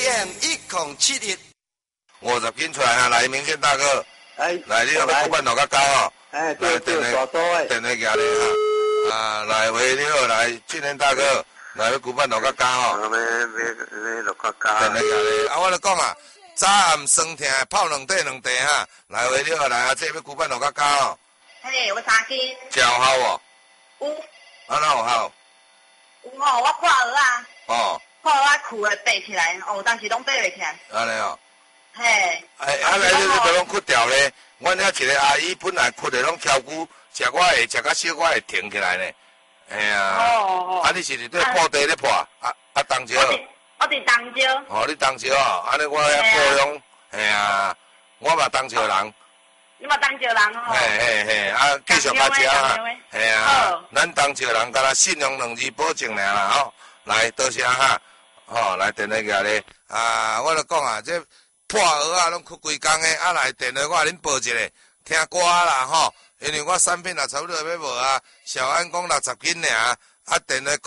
AM 1071。 50斤出来啊！来，明显大哥， 哎， 来，你有骨板头较高哦。 哎，对，大多诶。 电话夹咧哈，来喂你好，来，青年大哥，来骨板头较高哦。 要落较高。 电话夹咧，我就讲啊，早暗酸痛，泡两茶哈。来喂你好，来啊，这要骨板头较高哦。 嘿，有3斤。 有效哦？ 有。 啊，哪有效？ 有哦，我破蚵啊。 哦。 破蚵裤会爬起来，哦，但是拢爬袂起来。 安尼哦。 嘿。 哎，来你都拢屈掉咧。阮遐一个阿姨本来屈的拢翘骨，食我会食到小我会停起来呢。哎呀。 哦。 啊，你是伫对破地咧破？东石。 我伫东石。 哦，你东石哦，安尼我遐高雄，嘿啊，我嘛东石人。 你嘛东石人哦。 嘿，继续甲食啊，嘿啊，咱东石人敢若信用2字保证尔啦吼。来，多谢哈，吼，来电话个咧，我就讲啊，这破蚵啊，拢屈规工诶，来电话我甲恁报一个，听歌啦吼，因为我产品也差不多要无啊，小安讲60斤尔，电话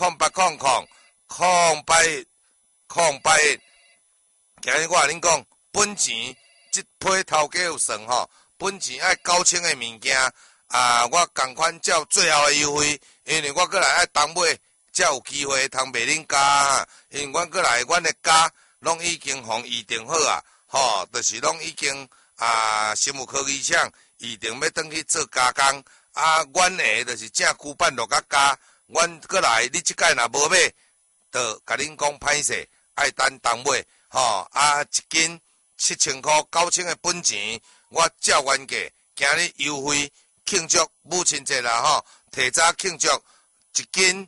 08000881，今日我甲恁讲，本钱即批头家有算吼，本钱爱9000诶物件，我共款照最后诶优惠，因为我过来爱当买，才有机会通卖恁家，因为阮过来阮诶家拢已经互预定好啊，吼，就是拢已经生物科技厂预定要转去做加工，阮诶就是正骨板落甲加，阮过来你即摆若无买，就甲恁讲歹势。爱等当买，吼一斤7000块，9000的本钱，我照原价，今日优惠庆祝母亲节啦，吼，提早庆祝一斤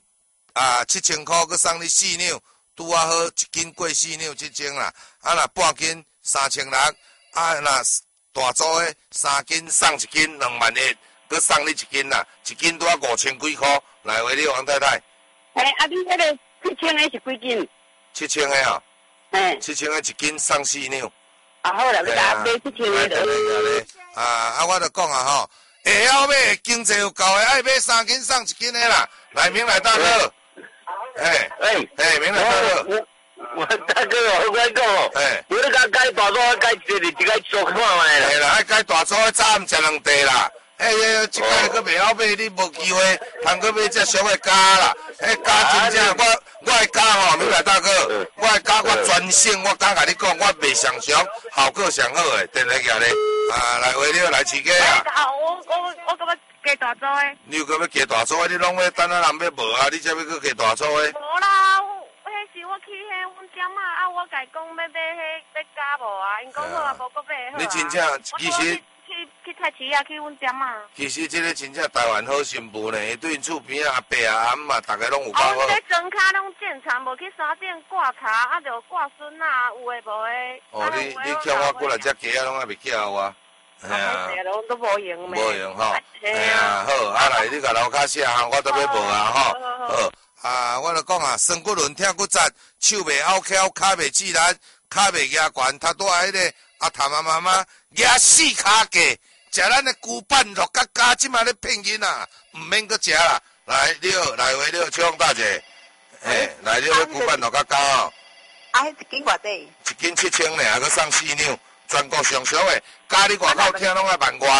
7000块，佮送你4两，拄好一斤过4两这种啦，若半斤3600，若大组的3斤送1斤20100，佮送你1斤啦，1斤拄啊5000几块，来回你王太太。 你迄个7000的是几斤 ？7000个哦，7000个1斤送4两。 好啦，你甲买7000个就。我就讲吼，下晓买经济有够的，爱买3斤送1斤的啦。来，明来大哥。明来大哥。 我大哥哦，我讲哦，你咧甲改大组，改一个，一个做看卖啦。 系啦，爱改大组，早暗食2茶啦。即摆佫袂晓买，你无机会通佫买只俗的家啦。家真正我的家吼，明来大哥，我的家我专省，我敢甲你讲，我卖上俗，效果上好诶。电话夹咧，来回你来饲鸡啊。 我感觉加大组诶。 你有佫要加大组诶？你拢要等人要无啊？你才要佫加大组诶？ 无啦，迄时我去阮店啊，我甲伊讲要买要加无啊，因讲好啊，无佫买好啊。 你真正其实。 去菜市啊，去阮店啊。 其实这个真正台湾好新妇呢，对因厝边阿伯阿阿姆大家拢有教好。 阮这庄脚拢正常，无去山顶挂茶，就挂孙啊，有诶无诶。 你叫我过来只鸡啊，拢还袂叫我。 系啊。拢都无用咩？ 无用吼。好，来你甲楼骹写哈，我都要无啊吼。好。我就讲啊，酸骨轮疼骨折，手袂拗翘，骹袂自然，骹袂压悬，头拄迄个。他妈妈压4骹价，食咱的骨板肉加，即马咧骗囡仔，唔免搁食啦。来，你好，来回你好，秋芳大姐，来你好，骨板肉加哦。 一斤偌济？1 斤7000呢，还搁送4两，全国上俗的，家里外口听拢爱1万外。